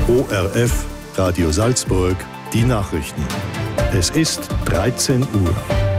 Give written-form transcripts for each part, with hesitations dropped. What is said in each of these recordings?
ORF Radio Salzburg, die Nachrichten. Es ist 13 Uhr.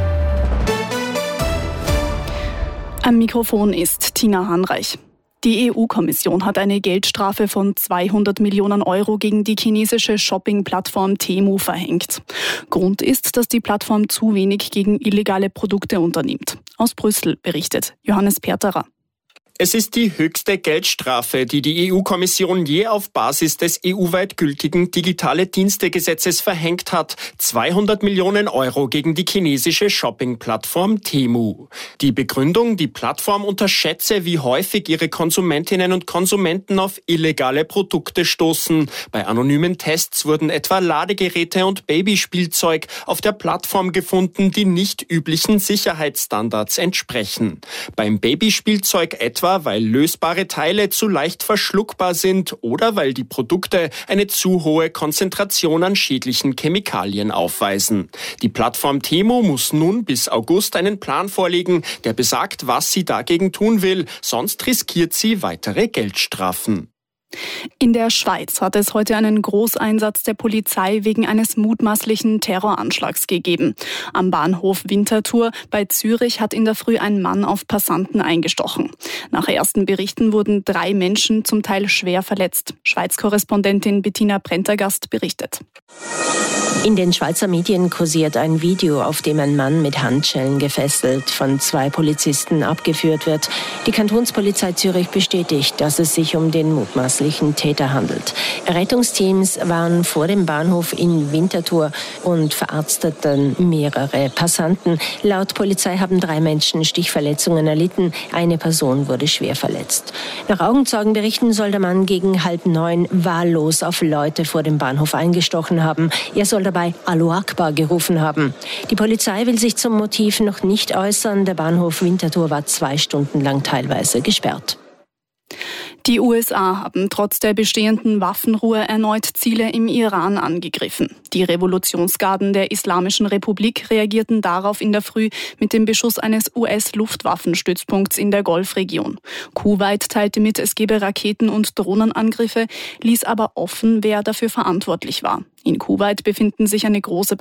Am Mikrofon ist Tina Hanreich. Die EU-Kommission hat eine Geldstrafe von 200 Millionen Euro gegen die chinesische Shopping-Plattform Temu verhängt. Grund ist, dass die Plattform zu wenig gegen illegale Produkte unternimmt. Aus Brüssel berichtet Johannes Perterer. Es ist die höchste Geldstrafe, die die EU-Kommission je auf Basis des EU-weit gültigen Digitale-Dienste-Gesetzes verhängt hat. 200 Millionen Euro gegen die chinesische Shopping-Plattform Temu. Die Begründung, die Plattform unterschätze, wie häufig ihre Konsumentinnen und Konsumenten auf illegale Produkte stoßen. Bei anonymen Tests wurden etwa Ladegeräte und Babyspielzeug auf der Plattform gefunden, die nicht üblichen Sicherheitsstandards entsprechen. Beim Babyspielzeug etwa, weil lösbare Teile zu leicht verschluckbar sind oder weil die Produkte eine zu hohe Konzentration an schädlichen Chemikalien aufweisen. Die Plattform Temu muss nun bis August einen Plan vorlegen, der besagt, was sie dagegen tun will, sonst riskiert sie weitere Geldstrafen. In der Schweiz hat es heute einen Großeinsatz der Polizei wegen eines mutmaßlichen Terroranschlags gegeben. Am Bahnhof Winterthur bei Zürich hat in der Früh ein Mann auf Passanten eingestochen. Nach ersten Berichten wurden 3 Menschen zum Teil schwer verletzt. Schweiz-Korrespondentin Bettina Prentergast berichtet. In den Schweizer Medien kursiert ein Video, auf dem ein Mann mit Handschellen gefesselt von 2 Polizisten abgeführt wird. Die Kantonspolizei Zürich bestätigt, dass es sich um den mutmaßlichen Täter handelt. Rettungsteams waren vor dem Bahnhof in Winterthur und verarzteten mehrere Passanten. Laut Polizei haben 3 Menschen Stichverletzungen erlitten. Eine Person wurde schwer verletzt. Nach Augenzeugenberichten soll der Mann gegen 8:30 wahllos auf Leute vor dem Bahnhof eingestochen haben. Er soll dabei Allahu Akbar gerufen haben. Die Polizei will sich zum Motiv noch nicht äußern. Der Bahnhof Winterthur war 2 Stunden lang teilweise gesperrt. Die USA haben trotz der bestehenden Waffenruhe erneut Ziele im Iran angegriffen. Die Revolutionsgarden der Islamischen Republik reagierten darauf in der Früh mit dem Beschuss eines US-Luftwaffenstützpunkts in der Golfregion. Kuwait teilte mit, es gebe Raketen- und Drohnenangriffe, ließ aber offen, wer dafür verantwortlich war. In Kuwait befindet sich eine große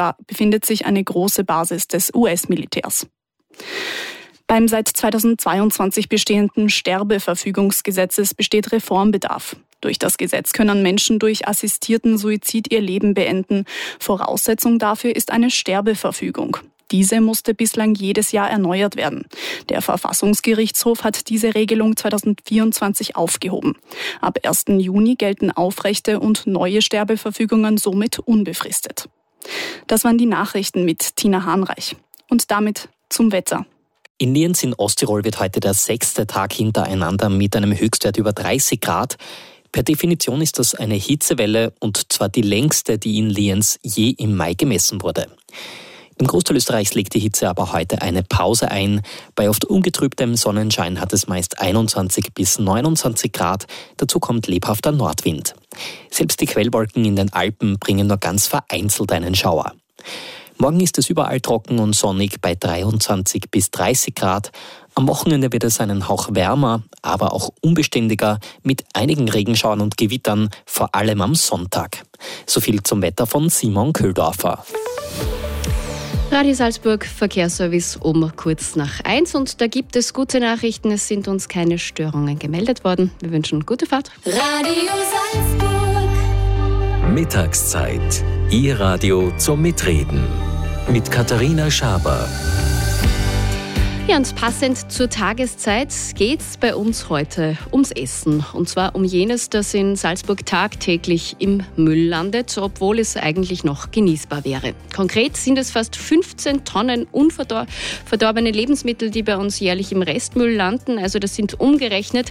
Basis des US-Militärs. Beim seit 2022 bestehenden Sterbeverfügungsgesetzes besteht Reformbedarf. Durch das Gesetz können Menschen durch assistierten Suizid ihr Leben beenden. Voraussetzung dafür ist eine Sterbeverfügung. Diese musste bislang jedes Jahr erneuert werden. Der Verfassungsgerichtshof hat diese Regelung 2024 aufgehoben. Ab 1. Juni gelten aufrechte und neue Sterbeverfügungen somit unbefristet. Das waren die Nachrichten mit Tina Hanreich. Und damit zum Wetter. In Lienz in Osttirol wird heute der 6. Tag hintereinander mit einem Höchstwert über 30 Grad. Per Definition ist das eine Hitzewelle und zwar die längste, die in Lienz je im Mai gemessen wurde. Im Großteil Österreichs legt die Hitze aber heute eine Pause ein. Bei oft ungetrübtem Sonnenschein hat es meist 21 bis 29 Grad. Dazu kommt lebhafter Nordwind. Selbst die Quellwolken in den Alpen bringen nur ganz vereinzelt einen Schauer. Morgen ist es überall trocken und sonnig bei 23 bis 30 Grad. Am Wochenende wird es einen Hauch wärmer, aber auch unbeständiger mit einigen Regenschauern und Gewittern, vor allem am Sonntag. So viel zum Wetter von Simon Köhldorfer. Radio Salzburg Verkehrsservice um kurz nach 1 und da gibt es gute Nachrichten. Es sind uns keine Störungen gemeldet worden. Wir wünschen gute Fahrt. Radio Salzburg. Mittagszeit. Ihr Radio zum Mitreden. Mit Katharina Schaber. Ja, und passend zur Tageszeit geht's bei uns heute ums Essen. Und zwar um jenes, das in Salzburg tagtäglich im Müll landet, obwohl es eigentlich noch genießbar wäre. Konkret sind es fast 15 Tonnen unverdorbene Lebensmittel, die bei uns jährlich im Restmüll landen. Also das sind umgerechnet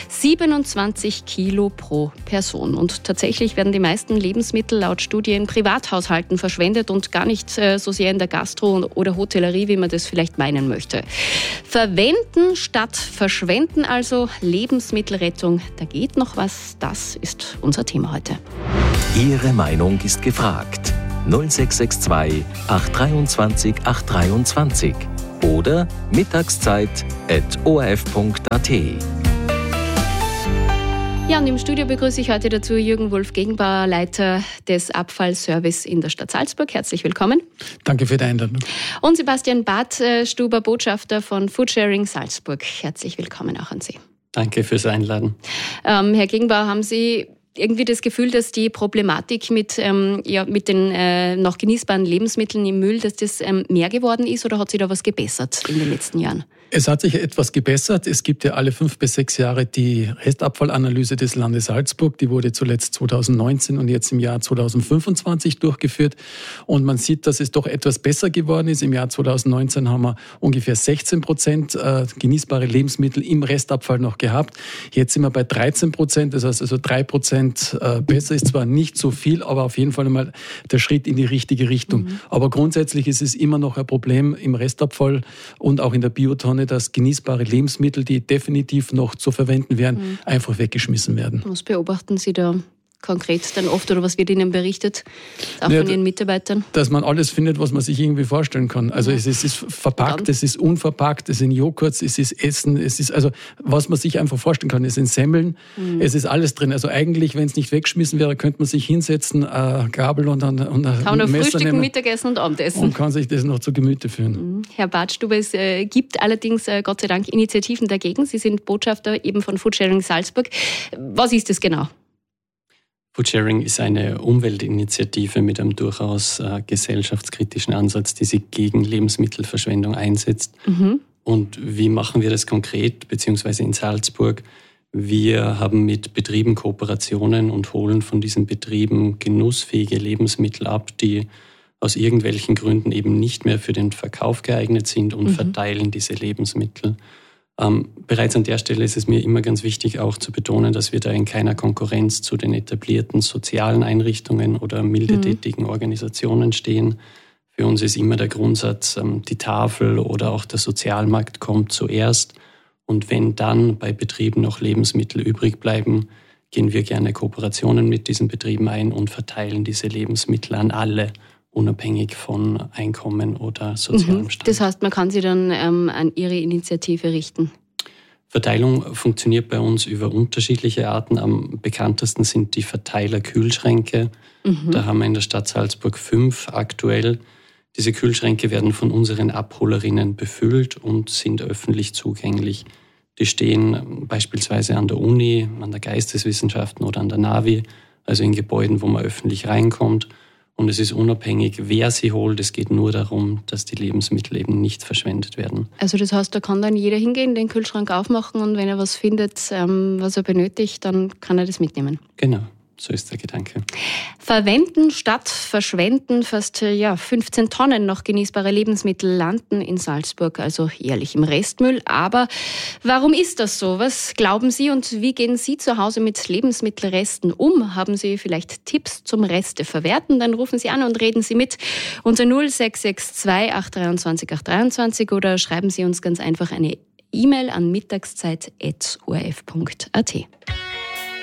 27 Kilo pro Person. Und tatsächlich werden die meisten Lebensmittel laut Studie in Privathaushalten verschwendet und gar nicht so sehr in der Gastro- oder Hotellerie, wie man das vielleicht meinen möchte. Verwenden statt verschwenden, also Lebensmittelrettung. Da geht noch was, das ist unser Thema heute. Ihre Meinung ist gefragt. 0662 823 823 oder mittagszeit@orf.at. Ja, und im Studio begrüße ich heute dazu Jürgen Wolf-Gegenbauer, Leiter des Abfallservice in der Stadt Salzburg. Herzlich willkommen. Danke für die Einladung. Und Sebastian Badstuber, Botschafter von Foodsharing Salzburg. Herzlich willkommen auch an Sie. Danke fürs Einladen. Herr Gegenbauer, haben Sie irgendwie das Gefühl, dass die Problematik mit den noch genießbaren Lebensmitteln im Müll, dass das mehr geworden ist, oder hat sich da was gebessert in den letzten Jahren? Es hat sich etwas gebessert. Es gibt ja alle 5 bis 6 Jahre die Restabfallanalyse des Landes Salzburg. Die wurde zuletzt 2019 und jetzt im Jahr 2025 durchgeführt. Und man sieht, dass es doch etwas besser geworden ist. Im Jahr 2019 haben wir ungefähr 16% genießbare Lebensmittel im Restabfall noch gehabt. Jetzt sind wir bei 13%. Das heißt also 3% besser. Ist zwar nicht so viel, aber auf jeden Fall einmal der Schritt in die richtige Richtung. Aber grundsätzlich ist es immer noch ein Problem im Restabfall und auch in der Biotonne, dass genießbare Lebensmittel, die definitiv noch zu verwenden wären, einfach weggeschmissen werden. Was beobachten Sie da konkret dann oft, oder was wird Ihnen berichtet, auch von Ihren Mitarbeitern? Dass man alles findet, was man sich irgendwie vorstellen kann. Also es ist verpackt, es ist unverpackt, es sind Joghurts, es ist Essen, es ist also, was man sich einfach vorstellen kann. Es sind Semmeln, es ist alles drin. Also eigentlich, wenn es nicht weggeschmissen wäre, könnte man sich hinsetzen, Gabel und ein kann man Messer Frühstücken, nehmen, Mittagessen und Abendessen. und kann sich das noch zu Gemüte führen. Herr Badstuber, es gibt allerdings Gott sei Dank Initiativen dagegen. Sie sind Botschafter eben von Foodsharing Salzburg. Was ist das genau? Foodsharing ist eine Umweltinitiative mit einem durchaus gesellschaftskritischen Ansatz, die sich gegen Lebensmittelverschwendung einsetzt. Und wie machen wir das konkret, beziehungsweise in Salzburg? Wir haben mit Betrieben Kooperationen und holen von diesen Betrieben genussfähige Lebensmittel ab, die aus irgendwelchen Gründen eben nicht mehr für den Verkauf geeignet sind, und verteilen diese Lebensmittel. Bereits an der Stelle ist es mir immer ganz wichtig, auch zu betonen, dass wir da in keiner Konkurrenz zu den etablierten sozialen Einrichtungen oder mildtätigen Organisationen stehen. Für uns ist immer der Grundsatz, die Tafel oder auch der Sozialmarkt kommt zuerst. Und wenn dann bei Betrieben noch Lebensmittel übrig bleiben, gehen wir gerne Kooperationen mit diesen Betrieben ein und verteilen diese Lebensmittel an alle, unabhängig von Einkommen oder sozialem Stand. Das heißt, man kann sie dann an Ihre Initiative richten? Verteilung funktioniert bei uns über unterschiedliche Arten. Am bekanntesten sind die Verteiler-Kühlschränke. Da haben wir in der Stadt Salzburg 5 aktuell. Diese Kühlschränke werden von unseren Abholerinnen befüllt und sind öffentlich zugänglich. Die stehen beispielsweise an der Uni, an der Geisteswissenschaften oder an der Navi, also in Gebäuden, wo man öffentlich reinkommt. Und es ist unabhängig, wer sie holt. Es geht nur darum, dass die Lebensmittel eben nicht verschwendet werden. Also das heißt, da kann dann jeder hingehen, den Kühlschrank aufmachen, und wenn er was findet, was er benötigt, dann kann er das mitnehmen. Genau, so ist der Gedanke. Verwenden statt verschwenden. Fast 15 Tonnen noch genießbare Lebensmittel landen in Salzburg, also jährlich im Restmüll. Aber warum ist das so? Was glauben Sie und wie gehen Sie zu Hause mit Lebensmittelresten um? Haben Sie vielleicht Tipps zum Resteverwerten? Dann rufen Sie an und reden Sie mit unter 0662 823 823 oder schreiben Sie uns ganz einfach eine E-Mail an mittagszeit@orf.at.